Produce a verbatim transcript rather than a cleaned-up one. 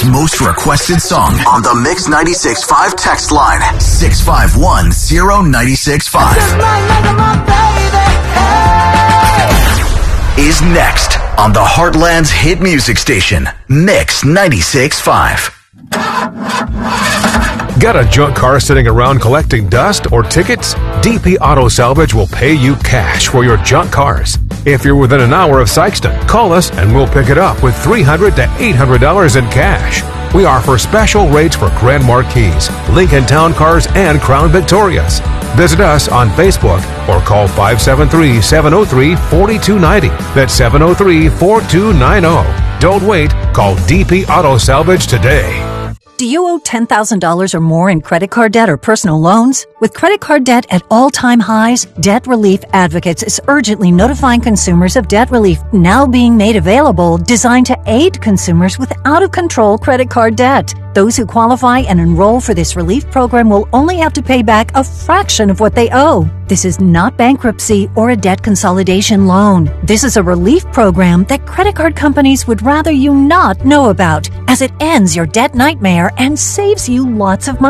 most requested song on the Mix ninety-six point five text line. six five one zero nine six five. Is next on the Heartland's hit music station, Mix ninety-six point five. Got a junk car sitting around collecting dust or tickets? D P Auto Salvage will pay you cash for your junk cars. If you're within an hour of Sykeston, call us and we'll pick it up with three hundred dollars to eight hundred dollars in cash. We offer special rates for Grand Marquis, Lincoln Town Cars, and Crown Victorias. Visit us on Facebook or call five seven three, seven oh three, four two nine oh. That's seven oh three, four two nine oh. Don't wait. Call D P Auto Salvage today. Do you owe ten thousand dollars or more in credit card debt or personal loans? With credit card debt at all-time highs, Debt Relief Advocates is urgently notifying consumers of debt relief now being made available, designed to aid consumers with out-of-control credit card debt. Those who qualify and enroll for this relief program will only have to pay back a fraction of what they owe. This is not bankruptcy or a debt consolidation loan. This is a relief program that credit card companies would rather you not know about, as it ends your debt nightmare and saves you lots of money.